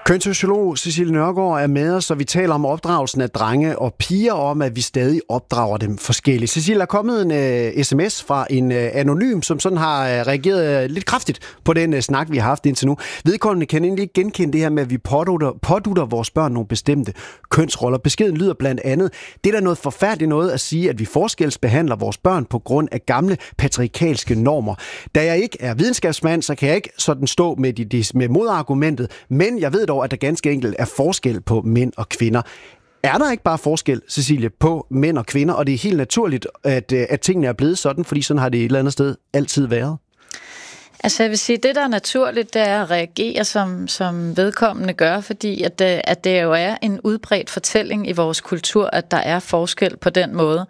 Kønssociolog Cecilie Nørgaard er med os, og vi taler om opdragelsen af drenge og piger, om at vi stadig opdrager dem forskelligt. Cecilie, er kommet en sms fra en anonym, som sådan har reageret lidt kraftigt på den snak, vi har haft indtil nu. Vedkommende kan egentlig ikke genkende det her med, at vi pådutter vores børn nogle bestemte kønsroller. Beskeden lyder blandt andet: det er da noget forfærdeligt noget at sige, at vi forskelsbehandler vores børn på grund af gamle patriarkalske normer. Da jeg ikke er videnskabsmand, så kan jeg ikke sådan stå med modargumentet, men jeg ved dog, at der ganske enkelt er forskel på mænd og kvinder. Er der ikke bare forskel, Cecilie, på mænd og kvinder, og det er helt naturligt, at tingene er blevet sådan, fordi sådan har det et eller andet sted altid været? Altså jeg vil sige, det der er naturligt, det er at reagere, som vedkommende gør, fordi at det jo er en udbredt fortælling i vores kultur, at der er forskel på den måde.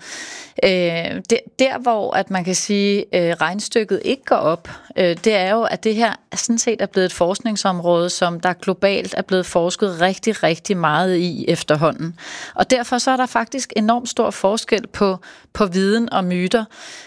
Der hvor at man kan sige, regnstykket ikke går op, det er jo, at det her sådan set er blevet et forskningsområde, som der globalt er blevet forsket rigtig, rigtig meget i efterhånden. Og derfor så er der faktisk enormt stor forskel på viden og myter.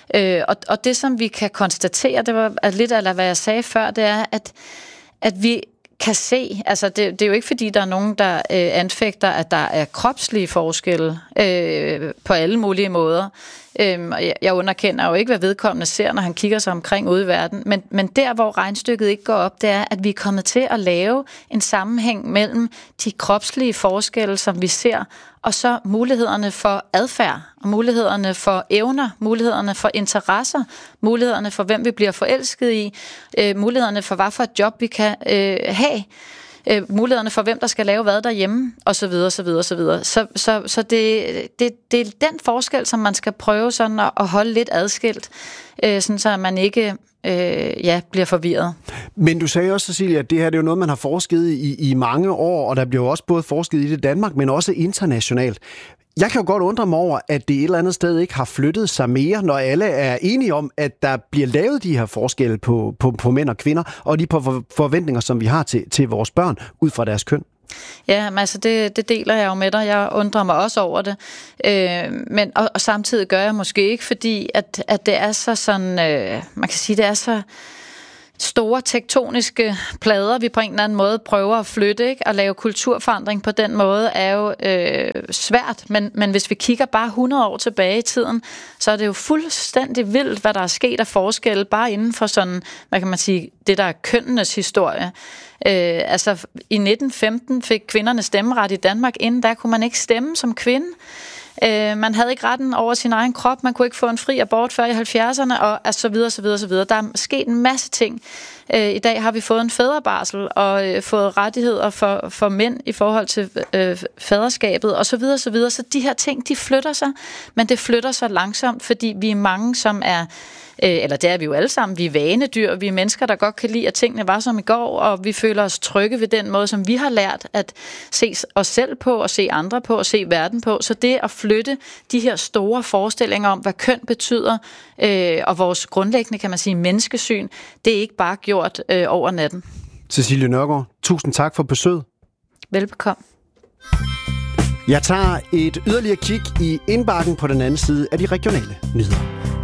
Og det, som vi kan konstatere, det var lidt af hvad jeg sagde før, det er, at vi kan se, altså det er jo ikke fordi, der er nogen, der anfægter, at der er kropslige forskelle på alle mulige måder. Jeg underkender jo ikke, hvad vedkommende ser, når han kigger sig omkring ude i verden, men der, hvor regnstykket ikke går op, det er, at vi er kommet til at lave en sammenhæng mellem de kropslige forskelle, som vi ser, og så mulighederne for adfærd, og mulighederne for evner, mulighederne for interesser, mulighederne for, hvem vi bliver forelsket i, mulighederne for, hvad for et job vi kan have, mulighederne for, hvem der skal lave hvad derhjemme, og så videre, så videre, så videre. Så det er den forskel, som man skal prøve sådan at holde lidt adskilt, sådan så man ikke bliver forvirret. Men du sagde også, Cecilia, at det her det er jo noget, man har forsket i mange år, og der bliver jo også både forsket i det i Danmark, men også internationalt. Jeg kan jo godt undre mig over, at det et eller andet sted ikke har flyttet sig mere, når alle er enige om, at der bliver lavet de her forskelle på mænd og kvinder, og de forventninger, som vi har til vores børn ud fra deres køn. Ja, men altså det deler jeg jo med dig. Jeg undrer mig også over det. Men samtidig gør jeg måske ikke, fordi at det er så sådan, man kan sige, det er så store tektoniske plader, vi på en eller anden måde prøver at flytte, ikke? At lave kulturforandring på den måde er jo svært, men hvis vi kigger bare 100 år tilbage i tiden, så er det jo fuldstændig vildt, hvad der er sket af forskelle, bare inden for sådan, hvad kan man sige, det der er kønnenes historie. Altså i 1915 fik kvinderne stemmeret i Danmark, inden da kunne man ikke stemme som kvinde. Man havde ikke retten over sin egen krop, man kunne ikke få en fri abort før i 70'erne, og så videre, så videre, så videre. Der er sket en masse ting. I dag har vi fået en fædrebarsel og fået rettigheder for mænd i forhold til faderskabet, og så videre, så videre. Så de her ting, de flytter sig, men det flytter sig langsomt, fordi vi er mange, som er eller det er vi jo alle sammen, vi er vanedyr, vi er mennesker, der godt kan lide, at tingene var som i går, og vi føler os trygge ved den måde, som vi har lært at se os selv på, og se andre på, og se verden på. Så det at flytte de her store forestillinger om, hvad køn betyder, og vores grundlæggende, kan man sige, menneskesyn, det er ikke bare gjort over natten. Cecilie Nørgaard, tusind tak for besøget. Velbekomme. Jeg tager et yderligere kig i indbakken på den anden side af de regionale nyheder.